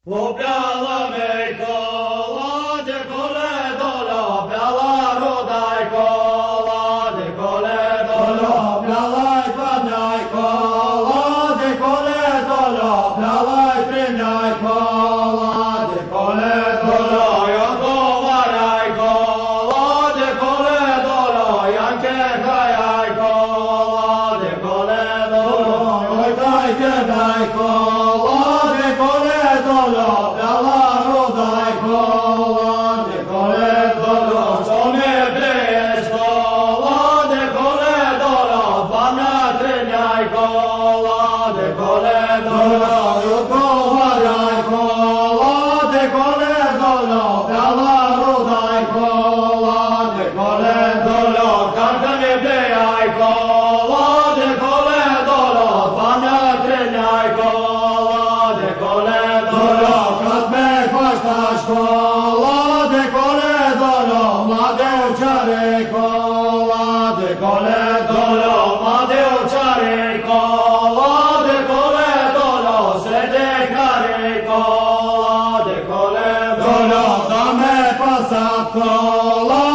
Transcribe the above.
Opjala me kola, de kole dola, opjala rodaj kola, de kole dola, opjala kvadnaj kola, de kole dola, opjala trinjaj kola, de kole dola, jankovaraj kola, de kole dola, jankekajaj kola, de kole dola, ojkajkekaj kola, de kole dola, opjala rodaj kola, de kole dola, što me breješ kola, de kole dola, pana trinjaj kola, de kole dola, odgovaraj kola, de kole dola, opjala rodaj kola, de kole dola, karta me brejaj kola, de kole dola, pana trinjaj kola, de kole dola, kad me hvaštaš kola, de kole dola, mlade ovčare kola, de kole dola, mlade ovčare kola, de kole dola, srede kare kola, de kole dola, da me pasat kola,